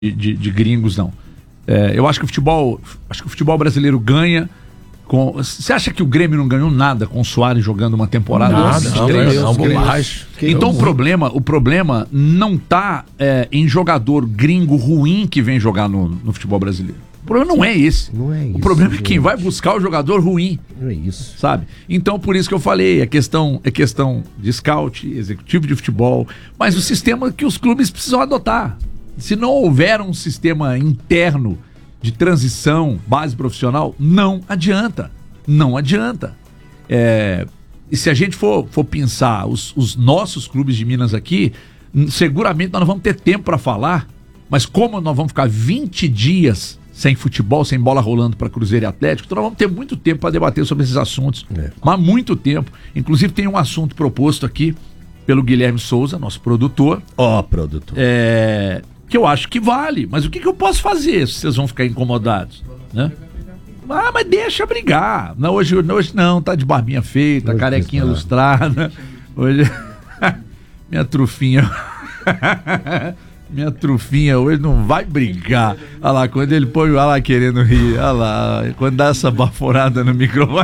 de gringos, não. Eu acho que o futebol brasileiro ganha com... Você acha que o Grêmio não ganhou nada com o Soares jogando uma temporada? Então o problema não tá em jogador gringo ruim que vem jogar no futebol brasileiro. O problema não é esse. Não é isso. O problema é quem vai buscar o jogador ruim. Não é isso. Sabe? Então, por isso que eu falei, é questão de scout, executivo de futebol, mas o sistema que os clubes precisam adotar. Se não houver um sistema interno de transição, base profissional, não adianta. Não adianta. E se a gente for pensar os nossos clubes de Minas aqui, seguramente nós não vamos ter tempo para falar, mas como nós vamos ficar 20 dias sem futebol, sem bola rolando para Cruzeiro e Atlético, então nós vamos ter muito tempo para debater sobre esses assuntos. Mas muito tempo. Inclusive tem um assunto proposto aqui pelo Guilherme Souza, nosso produtor. Produtor. Que eu acho que vale. Mas o que eu posso fazer se vocês vão ficar incomodados? Né? Mas deixa brigar. Não, hoje não, tá de barbinha feita, carequinha lustrada. Hoje... Minha trufinha... Minha trufinha hoje não vai brigar. Olha lá, quando ele põe, olha lá querendo rir, olha lá, quando dá essa baforada no microfone.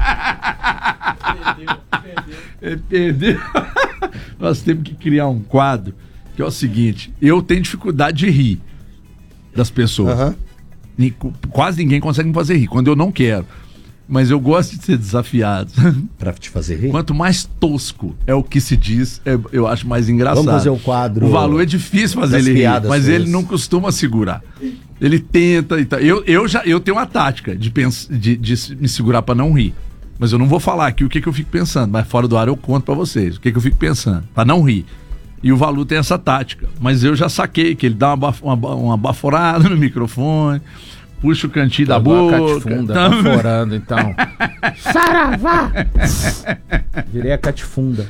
Perdeu. Nós temos que criar um quadro que é o seguinte: eu tenho dificuldade de rir das pessoas. Quase ninguém consegue me fazer rir, quando eu não quero. Mas eu gosto de ser desafiado. Pra te fazer rir? Quanto mais tosco é o que se diz, eu acho mais engraçado. Vamos fazer o quadro. O Valor é difícil fazer ele rir, mas ele não costuma segurar. Ele tenta e tal. Eu tenho uma tática de me segurar pra não rir. Mas eu não vou falar aqui o que eu fico pensando. Mas fora do ar eu conto pra vocês o que eu fico pensando, pra não rir. E o Valu tem essa tática. Mas eu já saquei que ele dá uma baforada no microfone, puxa o cantinho da boca. Catifunda, baforando, então. Saravá! Virei a catifunda.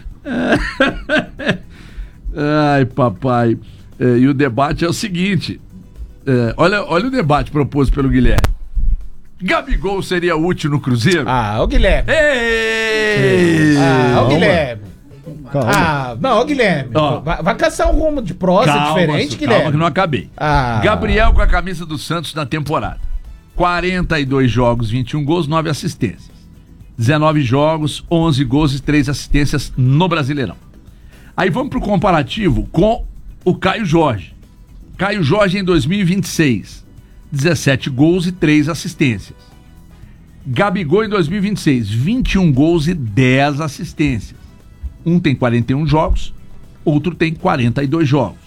Ai, papai. E o debate é o seguinte. Olha o debate proposto pelo Guilherme. Gabigol seria útil no Cruzeiro? Ô Guilherme. Ei! Ô Guilherme. Não, Guilherme. Vai caçar um rumo de prosa diferente, Guilherme. Calma que não acabei. Gabriel com a camisa do Santos na temporada. 42 jogos, 21 gols, 9 assistências. 19 jogos, 11 gols e 3 assistências no Brasileirão. Aí vamos pro comparativo com o Caio Jorge. Caio Jorge em 2026. 17 gols e 3 assistências. Gabigol em 2026. 21 gols e 10 assistências. Um tem 41 jogos, outro tem 42 jogos.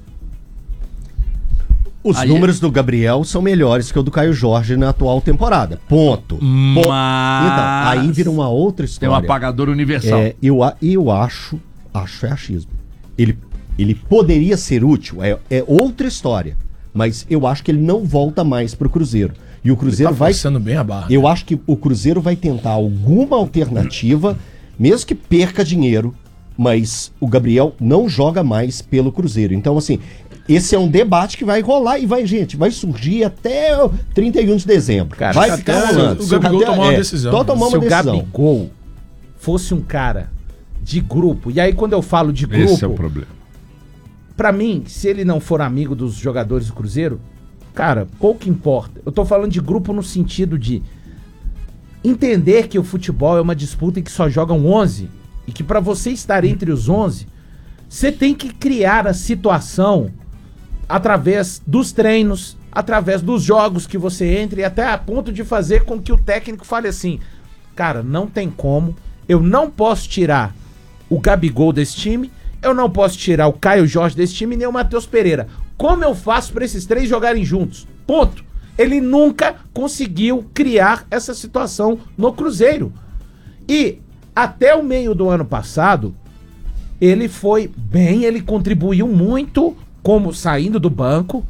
Os números do Gabriel são melhores que o do Caio Jorge na atual temporada. Ponto. Mas... Então, aí vira uma outra história. Tem um apagador universal. Eu acho achismo. Ele poderia ser útil, é outra história. Mas eu acho que ele não volta mais pro Cruzeiro. E o Cruzeiro vai... forçando bem a barra. Eu acho que o Cruzeiro vai tentar alguma alternativa... Mesmo que perca dinheiro, mas o Gabriel não joga mais pelo Cruzeiro. Então, assim, esse é um debate que vai rolar e vai surgir até 31 de dezembro. Cara, vai ficar rolando. O Gabigol tomar uma decisão. Se o Gabigol fosse um cara de grupo, e aí quando eu falo de grupo... Esse é o problema. Pra mim, se ele não for amigo dos jogadores do Cruzeiro, cara, pouco importa. Eu tô falando de grupo no sentido de... entender que o futebol é uma disputa em que só jogam 11 e que para você estar entre os 11, você tem que criar a situação através dos treinos, através dos jogos que você entra e até a ponto de fazer com que o técnico fale assim: cara, não tem como, eu não posso tirar o Gabigol desse time, eu não posso tirar o Caio Jorge desse time nem o Matheus Pereira. Como eu faço para esses três jogarem juntos? Ponto. Ele nunca conseguiu criar essa situação no Cruzeiro. E até o meio do ano passado, ele foi bem, ele contribuiu muito como saindo do banco.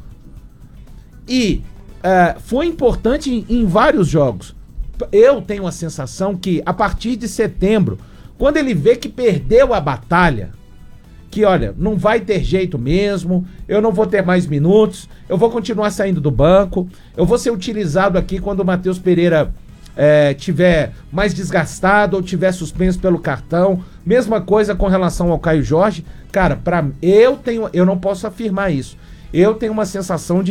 E foi importante em vários jogos. Eu tenho a sensação que a partir de setembro, quando ele vê que perdeu a batalha, que olha, não vai ter jeito mesmo, eu não vou ter mais minutos, eu vou continuar saindo do banco, eu vou ser utilizado aqui quando o Matheus Pereira tiver mais desgastado ou tiver suspenso pelo cartão. Mesma coisa com relação ao Caio Jorge. Cara, eu não posso afirmar isso. Eu tenho uma sensação de